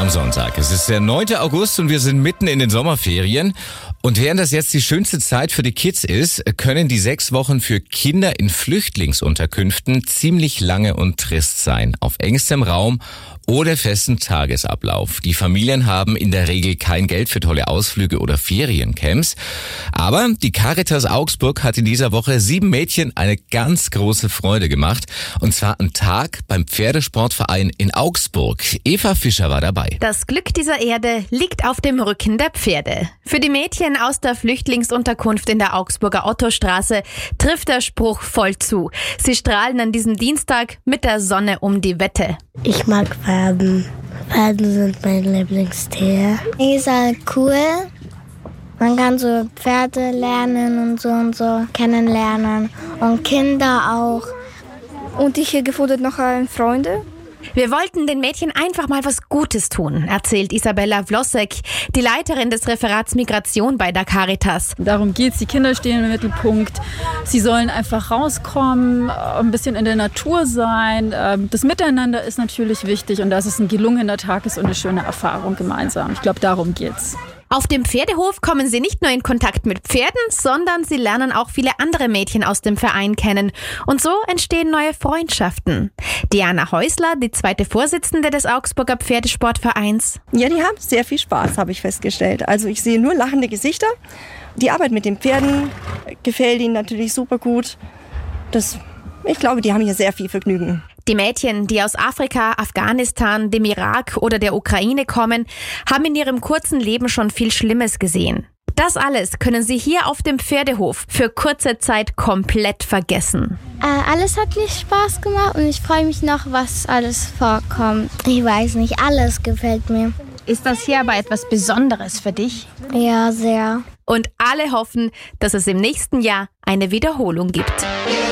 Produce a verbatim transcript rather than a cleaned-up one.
am Sonntag. Es ist der neunte August und wir sind mitten in den Sommerferien. Und während das jetzt die schönste Zeit für die Kids ist, können die sechs Wochen für Kinder in Flüchtlingsunterkünften ziemlich lange und trist sein. Auf engstem Raum oder festen Tagesablauf. Die Familien haben in der Regel kein Geld für tolle Ausflüge oder Feriencamps. Aber die Caritas Augsburg hat in dieser Woche sieben Mädchen eine ganz große Freude gemacht. Und zwar einen Tag beim Pferdesportverein in Augsburg. Eva Fischer war dabei. Das Glück dieser Erde liegt auf dem Rücken der Pferde. Für die Mädchen aus der Flüchtlingsunterkunft in der Augsburger Ottostraße trifft der Spruch voll zu. Sie strahlen an diesem Dienstag mit der Sonne um die Wette. Ich mag Pferden. Pferden sind mein Lieblingstier. Ist halt cool. Man kann so Pferde lernen und so und so kennenlernen. Und Kinder auch. Und ich hier gefunden noch Freunde. Wir wollten den Mädchen einfach mal was Gutes tun, erzählt Isabella Vlosek, die Leiterin des Referats Migration bei der Caritas. Darum geht's, die Kinder stehen im Mittelpunkt. Sie sollen einfach rauskommen, ein bisschen in der Natur sein. Das Miteinander ist natürlich wichtig und das ist ein gelungener Tag ist und eine schöne Erfahrung gemeinsam. Ich glaube, darum geht's. Auf dem Pferdehof kommen sie nicht nur in Kontakt mit Pferden, sondern sie lernen auch viele andere Mädchen aus dem Verein kennen. Und so entstehen neue Freundschaften. Diana Häusler, die zweite Vorsitzende des Augsburger Pferdesportvereins. Ja, die haben sehr viel Spaß, habe ich festgestellt. Also ich sehe nur lachende Gesichter. Die Arbeit mit den Pferden gefällt ihnen natürlich super gut. Das, ich glaube, die haben hier sehr viel Vergnügen. Die Mädchen, die aus Afrika, Afghanistan, dem Irak oder der Ukraine kommen, haben in ihrem kurzen Leben schon viel Schlimmes gesehen. Das alles können sie hier auf dem Pferdehof für kurze Zeit komplett vergessen. Äh, alles hat mir Spaß gemacht und ich freue mich noch, was alles vorkommt. Ich weiß nicht, alles gefällt mir. Ist das hier aber etwas Besonderes für dich? Ja, sehr. Und alle hoffen, dass es im nächsten Jahr eine Wiederholung gibt.